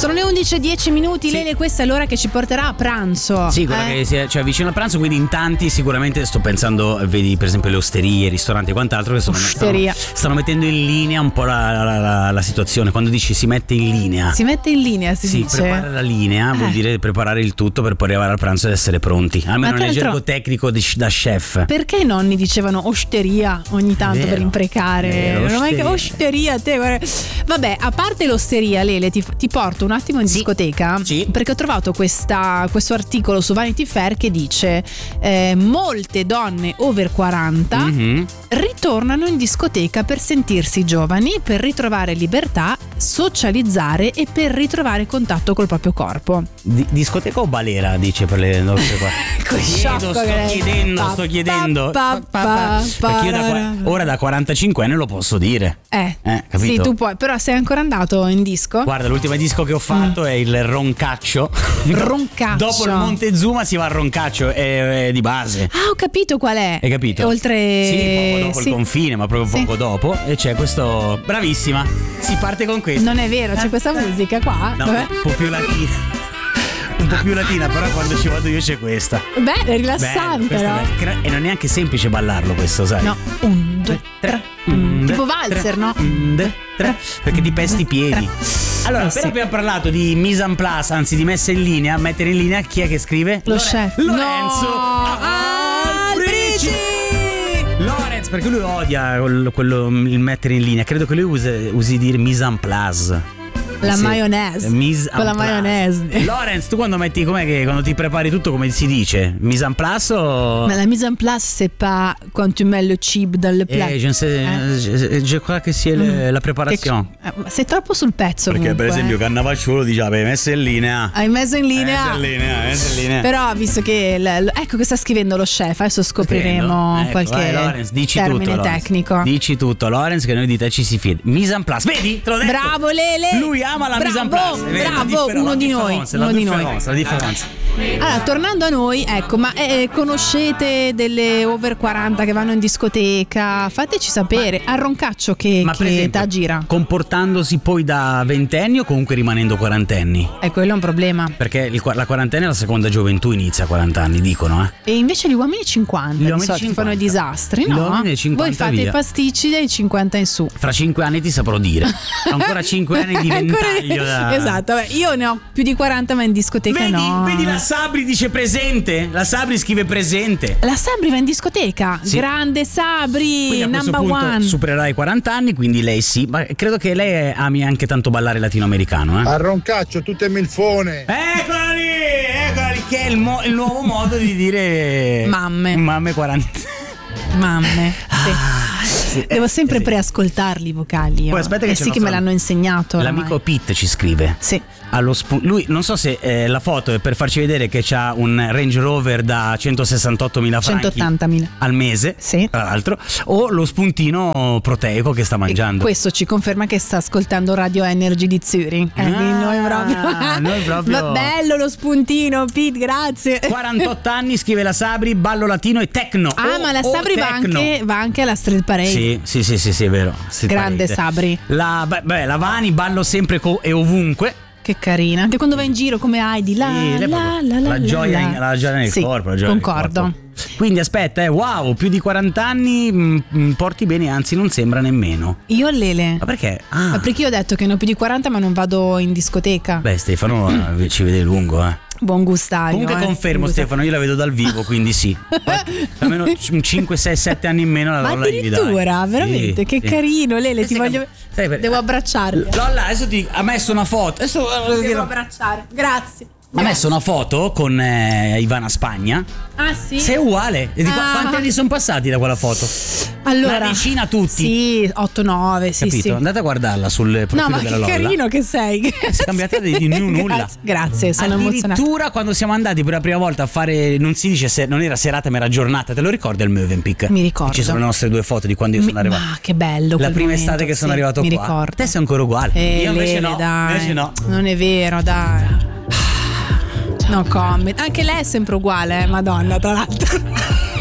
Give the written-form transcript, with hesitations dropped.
Sono le 11:10, Sì. Lele, questa è l'ora che ci porterà a pranzo. Sì, quella che si avvicina al pranzo, quindi in tanti sicuramente sto pensando, vedi per esempio le osterie, i ristoranti e quant'altro che stanno mettendo in linea un po' la situazione. Quando dici si mette in linea, Si mette in linea, si dice. prepara la linea, vuol dire preparare il tutto per poi arrivare al pranzo ed essere pronti. Almeno nel gergo tecnico da chef. Perché i nonni dicevano osteria ogni tanto Vero. per imprecare? Vero, Non è mai che osteria. osteria, te guarda. Vabbè, a parte l'osteria, Lele, ti porto un attimo in discoteca, perché ho trovato questo articolo su Vanity Fair che dice molte donne over 40 ritornano in discoteca per sentirsi giovani, per ritrovare libertà, socializzare e per ritrovare contatto col proprio corpo. Discoteca o balera, dice per le nostre qua. Sto chiedendo. Perché io ora da 45enne lo posso dire. Capito? Sì, tu puoi, però sei ancora andato in disco? Guarda, l'ultimo disco che ho fatto è il Roncaccio. Roncaccio. Dopo il Montezuma si va al Roncaccio, è di base. Ah, ho capito qual è. Hai capito? Oltre. Sì, poco dopo il confine, ma proprio poco dopo. E c'è questo. Bravissima. Si parte con questo. Non è vero, c'è questa musica qua. No, un po' più latina. Un po' più latina, però quando ci vado io c'è questa. Beh, è rilassante, no? E non è neanche semplice ballarlo questo, sai? No, 1, 2, 3. Tipo valzer, no? 1, 2, 3. Perché ti pesti i piedi. Allora, appena abbiamo parlato di mise en place, anzi di messa in linea, mettere in linea, chi è che scrive? Lo chef. Lorenzo Albrici! Lorenz, perché lui odia il mettere in linea. Credo che lui usi dire mise en place. La maionese. Con la maionese. Lorenz, tu quando metti, com'è che quando ti prepari tutto, come si dice? Mise en place o? Ma la mise en place, c'est pas quand tu mets le chip dans le plat. Je crois che sia la preparazione. Sei troppo sul pezzo. Perché comunque, per esempio Cannavacciuolo dice hai messo in linea. Hai messo in linea. Messo in linea. Però visto che ecco che sta scrivendo lo chef, adesso scopriremo qualche Lorenz, dici termine tutto, tecnico. Dici tutto, Lorenz, che noi di te ci si fida. Mise en place, vedi? Te l'ho detto. Bravo Lele. Lui ama la mise en place. Bravo, uno di noi. La differenza. Allora, tornando a noi, ecco, ma conoscete delle over 40 che vanno in discoteca? Fateci sapere. Al Roncaccio che età gira? Comportandosi poi da ventenni o comunque rimanendo quarantenni? Quello è un problema. Perché la quarantena è la seconda gioventù, inizia a 40 anni, dicono. E invece gli uomini 50 di solito fanno i disastri, no? Gli uomini 50 voi fate via. i pasticci dai 50 in su. Fra 5 anni ti saprò dire. Ancora 5 anni di ventaglio da... Esatto, io ne ho più di 40 ma in discoteca no. Vedi la Sabri dice presente. La Sabri scrive presente. La Sabri va in discoteca. Sì. Grande Sabri, quindi a questo number punto one. supererà i 40 anni, quindi lei sì. Ma credo che lei ami anche tanto ballare latinoamericano, A Roncaccio, tutte milfone. Eccola lì, che è il nuovo modo di dire mamme 40. Mamme, sì. Devo sempre preascoltarli i vocali. Poi aspetta che sì che me l'hanno insegnato. L'amico Pete ci scrive. Sì. Lui non so se la foto è per farci vedere che c'ha un Range Rover da 168.000 franchi 180.000 al mese, sì, tra l'altro, o lo spuntino proteico che sta mangiando. E questo ci conferma che sta ascoltando Radio Energy di Zurich. Noi proprio bello lo spuntino, Pete, grazie. 48 anni, scrive la Sabri, ballo latino e techno. Ma la Sabri va anche alla Street Parade. Sì, è vero. Grande Sabri. La Vani, ballo sempre e ovunque. Che carina, anche quando va in giro come Heidi, la gioia nel corpo, la gioia concordo. Nel corpo. Quindi aspetta, wow, più di 40 anni, porti bene, anzi non sembra nemmeno. Io Lele. Ma perché? Ma perché io ho detto che ne ho più di 40 ma non vado in discoteca. Beh, Stefano ci vede lungo, Buon gustaio. Comunque confermo, Stefano, io la vedo dal vivo, quindi sì. Almeno 5, 6, 7 anni in meno la Lolla gli dai. Addirittura, veramente, sì, che carino, Lele, ti voglio. Devo abbracciarti. Lolla, adesso ha messo una foto. Devo abbracciare, grazie. Ha messo una foto con Ivana Spagna. Ah sì? Sei uguale. Quanti anni sono passati da quella foto? Allora, una decina tutti. Sì, 8-9, sì. Capito? Sì. Andate a guardarla sul profilo della Lolla. No, ma che carino che sei. Si è cambiata di nulla. Grazie, sono emozionata. Addirittura quando siamo andati per la prima volta a fare, non si dice non era serata ma era giornata, te lo ricordi al Mövenpick? Mi ricordo. Ci sono le nostre 2 foto di quando io sono arrivato. Ma che bello. La prima estate che sono arrivato qua. Mi ricordo. Te sei ancora uguale. Io invece no. Dai. Invece no. Non è vero, dai. No comment. Anche lei è sempre uguale, Madonna, tra l'altro.